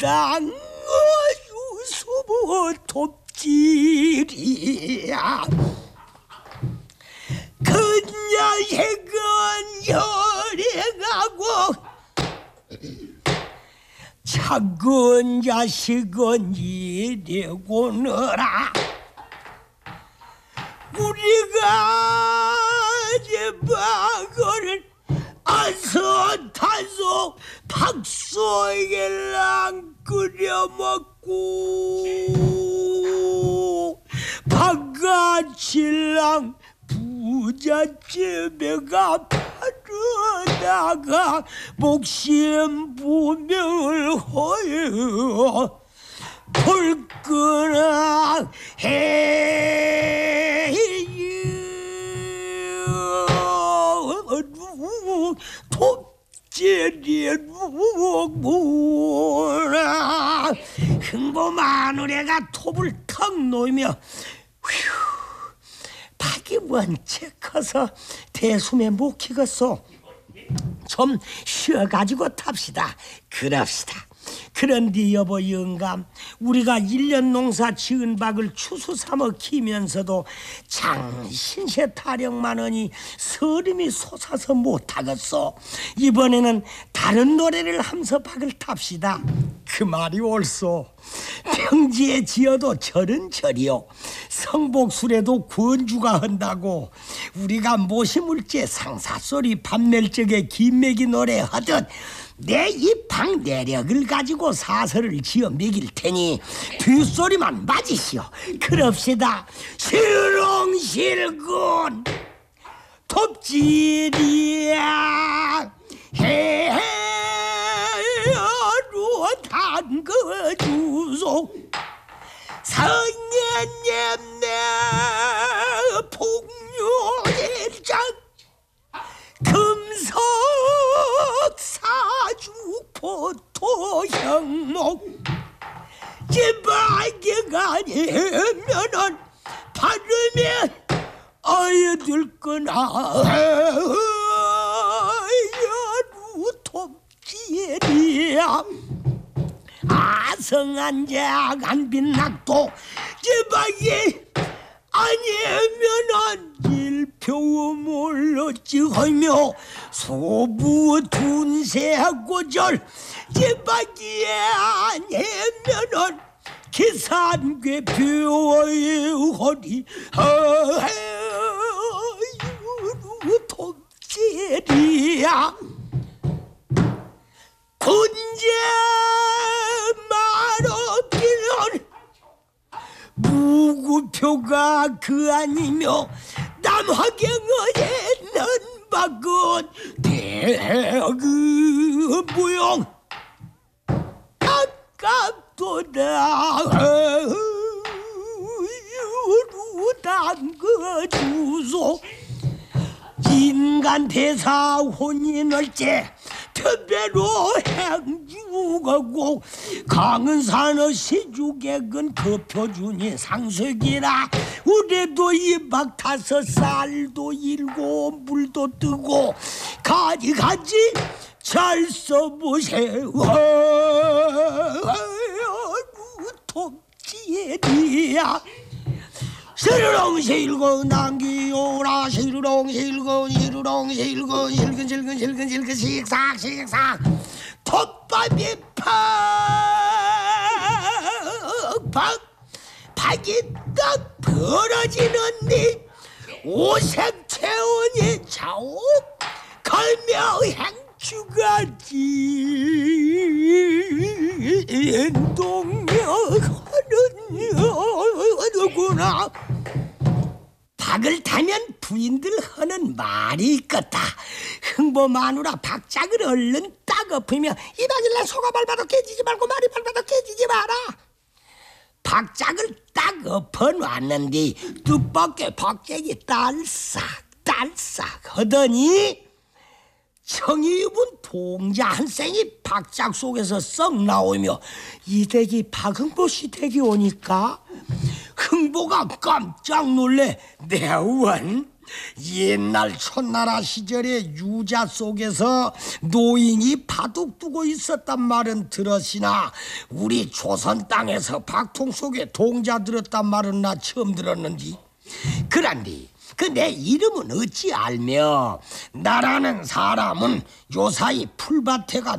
당어유 수부 톱질이야. 그녀식은 열애가고 작은 자식은 이래고느라 우리가 제박을 아서타서 박소에랑 끓여먹고 바가칠랑 부잣집에 가 파르다가 목심부명을 허여 불끈한 해유 톱질이 누구나 흥보 마누래가 톱을 턱 놓이며 박이 원체 커서 대숨에 못 키겠소. 좀 쉬어가지고 탑시다. 그럽시다. 그런데 여보 영감, 우리가 1년 농사 지은 박을 추수 삼아 키면서도 장신세 타령만하니 서름이 솟아서 못하겠소. 이번에는 다른 노래를 하면서 박을 탑시다. 그 말이 옳소. 평지에 지어도 절은 절이요, 성복술에도 권주가 한다고. 우리가 모시물제 상사소리 밤낼 적에 김매기 노래 하듯 내 이 방 내력을 가지고 사설을 지어 매길 테니 뒷소리만 맞으시오. 그럽시다. 실롱실군 톱질이야 해로 담그주소 성년님네 풍류일장 금석 사주 포토 형목 제박이가 아니면은 바르면 아이들 거나 루톱질이야. 아성한 자간 빛낙도 제박이 아니면은 일표음을 어찌하며 소부 둔세고절 제박이 아니면은 기산괴 표의 허리 톱질이야. 군제 말없기는 무구표가 그 아니며 남화경어에 는박은 대그 무용 아깝도다 담그주소. 인간 대사 혼인을째 편배로 행주가고 강은산의 시주객은 급표준이 상속이라. 우리도 이박 5살도 일고 물도 뜨고 가지 잘 써보세요. 톱질이야. 시르렁실고 남기오라 시르렁실고 실근 식삭 톱밥이 팍팍 박이 딱 벌어지는니 오색 체온이 좌우 걸며 행주가지 인동명하는구나. 박을 타면 부인들 하는 말이 있겠다. 흥보 마누라 박짝을 얼른 딱 엎으며 이박일날 소가 밟아도 깨지지 말고 말이 밟아도 깨지지 마라. 박짝을 딱 엎어놨는데 뜻밖의 박짝이 딸싹 하더니 청이 입은 동자 한 쌩이 박짝 속에서 썩 나오며 이 댁이 박흥보 씨 댁이 오니까 흥보가 깜짝 놀래 내원 옛날 천나라 시절에 유자 속에서 노인이 바둑 두고 있었단 말은 들었으나 우리 조선 땅에서 박통 속에 동자 들었단 말은 나 처음 들었는디. 그런데 그 내 이름은 어찌 알며 나라는 사람은 요사이 풀밭에가